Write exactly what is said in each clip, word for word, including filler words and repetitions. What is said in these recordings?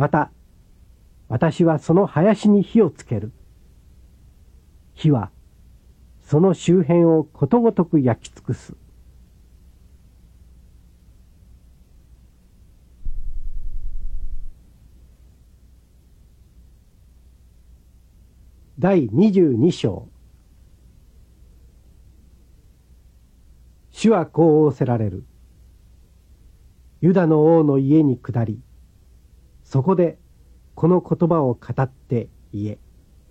また、私はその林に火をつける。火は、その周辺をことごとく焼き尽くす。第二十二章。主はこう仰せられる。ユダの王の家に下り、そこでこの言葉を語って言え。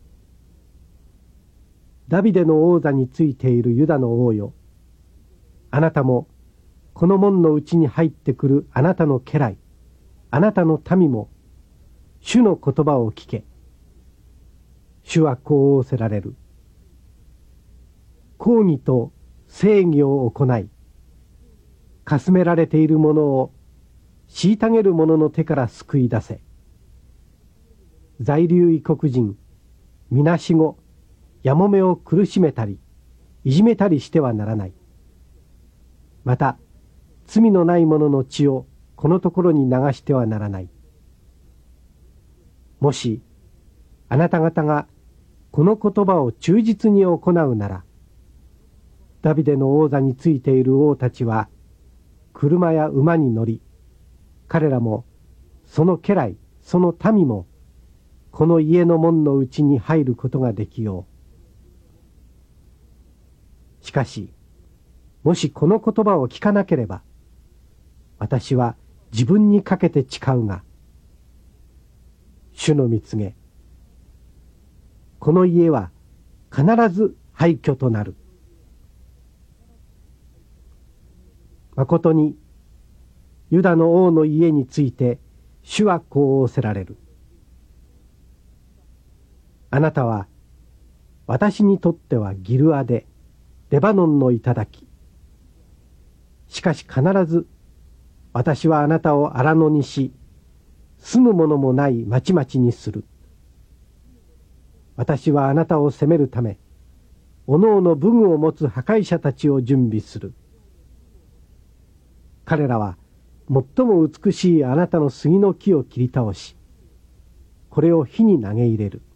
ダビデの王座についているユダの王よ。あなたもこの門のうちに入ってくるあなたの家来、あなたの民も、主の言葉を聞け。主はこう仰せられる。公義と正義を行い、かすめられているものを虐げる者の手から救い出せ。在留異国人、みなしご、やもめを苦しめたり、いじめたりしてはならない。また、罪のない者の血をこのところに流してはならない。もし、あなた方がこの言葉を忠実に行うなら、ダビデの王座についている王たちは、車や馬に乗り、彼らも、その家来、その民も、この家の門のうちに入ることができよう。しかし、もしこの言葉を聞かなければ、私は自分にかけて誓うが、主の御告げ、この家は必ず廃墟となる。まことに、ユダの王の家について主はこう仰せられる。あなたは私にとってはギルアでレバノンの頂。しかし必ず私はあなたを荒野にし、住むものもない町々にする。私はあなたを責めるため、おのおの武具を持つ破壊者たちを準備する。彼らは最も美しいあなたの杉の木を切り倒し、これを火に投げ入れる。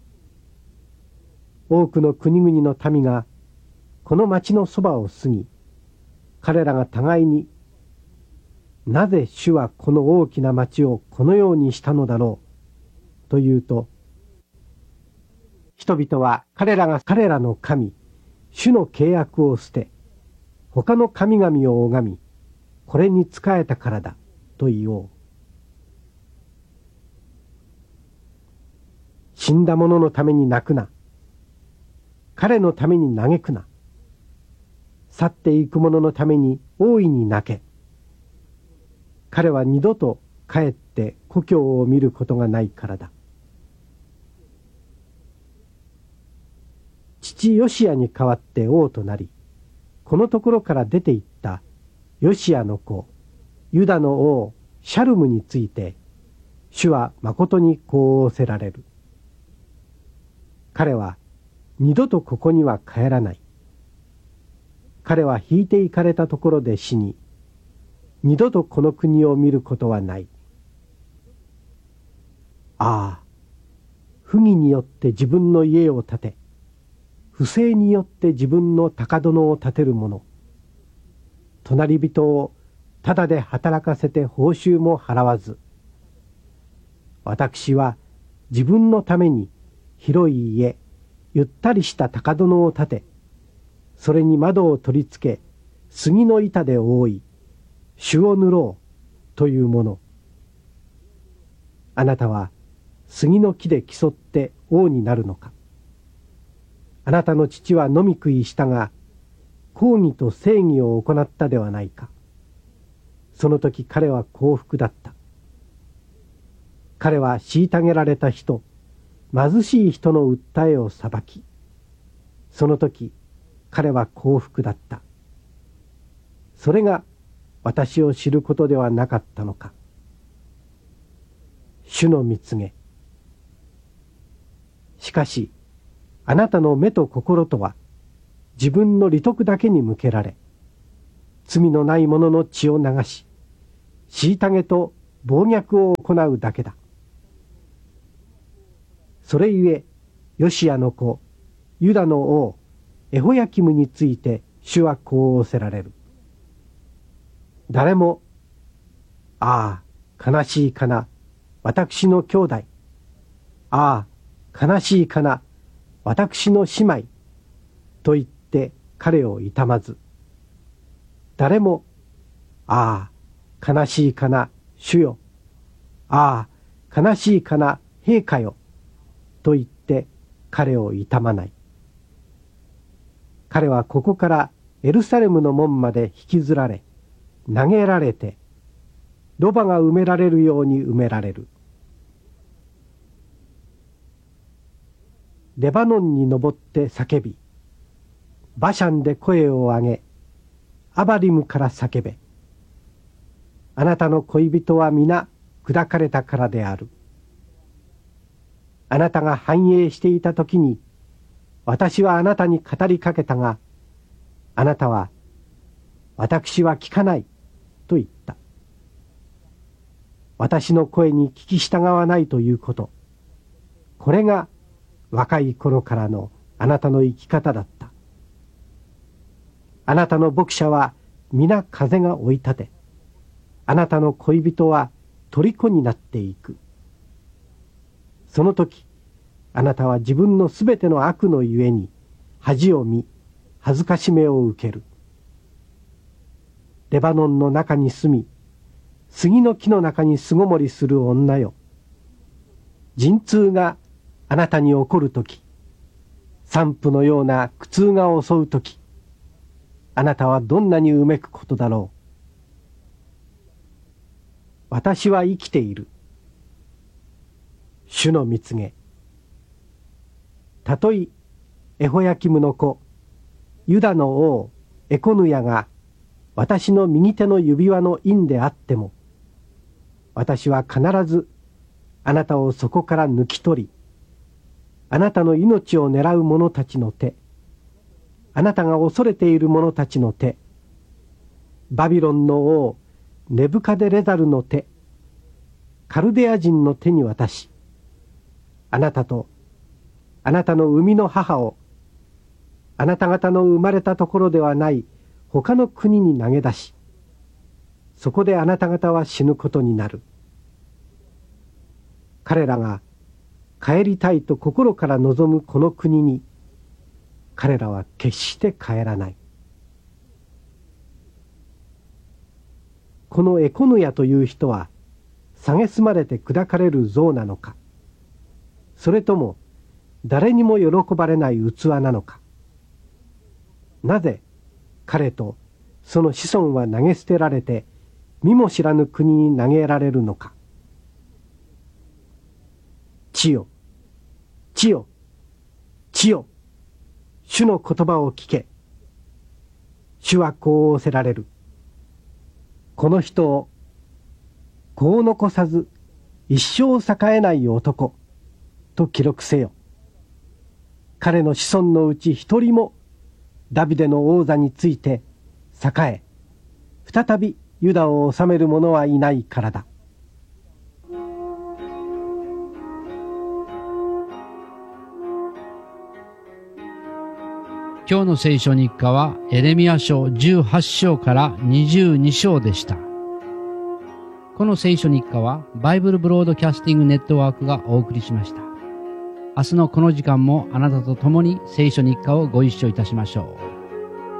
多くの国々の民がこの町のそばを過ぎ、彼らが互いに、なぜ主はこの大きな町をこのようにしたのだろうというと、人々は彼らが彼らの神、主の契約を捨て、他の神々を拝み、これに仕えたからだと言おう。死んだ者のために泣くな。彼のために嘆くな。去っていく者のために大いに泣け。彼は二度と帰って故郷を見ることがないからだ。父ヨシアに代わって王となり、このところから出て行ったヨシアの子、ユダの王シャルムについて、主はまことにこう仰せられる。彼は二度とここには帰らない。彼は引いて行かれたところで死に、二度とこの国を見ることはない。ああ、不義によって自分の家を建て、不正によって自分の高殿を建てる者、隣人をただで働かせて報酬も払わず、私は自分のために広い家、ゆったりした高殿を建て、それに窓を取り付け、杉の板で覆い、朱を塗ろうというもの。あなたは杉の木で競って王になるのか。あなたの父は飲み食いしたが、公義と正義を行ったではないか。その時彼は幸福だった。彼は虐げられた人、貧しい人の訴えを裁き、その時彼は幸福だった。それが私を知ることではなかったのか。主の御告げ。しかしあなたの目と心とは自分の利得だけに向けられ、罪のない者の血を流し、虐げと暴虐を行うだけだ。 それゆえヨシアの子ユダの王エホヤキムについて主はこう仰せられる。誰も、ああ悲しいかな私の兄弟、ああ悲しいかな私の姉妹と言って彼を痛まず、誰も、ああ悲しいかな主よ、ああ悲しいかな陛下よと言って彼を痛まない。彼はここからエルサレムの門まで引きずられ、投げられて、ロバが埋められるように埋められる。レバノンに登って叫び、バシャンで声を上げ、アバリムから叫べ。あなたの恋人は皆砕かれたからである。あなたが繁栄していた時に、私はあなたに語りかけたが、あなたは、私は聞かない、と言った。私の声に聞き従わないということ。これが若い頃からのあなたの生き方だった。あなたの牧者は皆風が追い立て、あなたの恋人は虜になっていく。その時、あなたは自分のすべての悪のゆえに恥を見、恥ずかしめを受ける。レバノンの中に住み、杉の木の中に巣ごもりする女よ。陣痛があなたに起こるとき、散布のような苦痛が襲うとき、あなたはどんなにうめくことだろう。私は生きている。主の蜜げ。たとえエホヤキムの子、ユダの王エコヌヤが私の右手の指輪の印であっても、私は必ずあなたをそこから抜き取り、あなたの命を狙う者たちの手、あなたが恐れている者たちの手、バビロンの王ネブカデレザルの手、カルデア人の手に渡し、あなたとあなたの生みの母をあなた方の生まれたところではない他の国に投げ出し、そこであなた方は死ぬことになる。彼らが帰りたいと心から望むこの国に、彼らは決して帰らない。このエコヌヤという人は蔑まれて砕かれる像なのか、それとも誰にも喜ばれない器なのか。なぜ彼とその子孫は投げ捨てられて見も知らぬ国に投げられるのか。地よ、地よ、地よ、主の言葉を聞け。主はこう仰せられる。この人を子を残さず一生栄えない男と記録せよ。彼の子孫のうち一人もダビデの王座について栄え、再びユダを治める者はいないからだ。 今日の聖書日課はエレミヤ書じゅうはち章からにじゅうに章でした。この聖書日課はバイブルブロードキャスティングネットワークがお送りしました。明日のこの時間もあなたと共に聖書日課をご一緒いたしましょう。